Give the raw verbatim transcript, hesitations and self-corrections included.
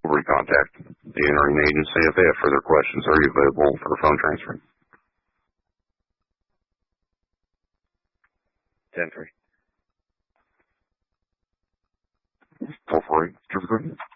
Contact the entering agency if they have further questions. Are you available for phone transfer? ten three. four four eight.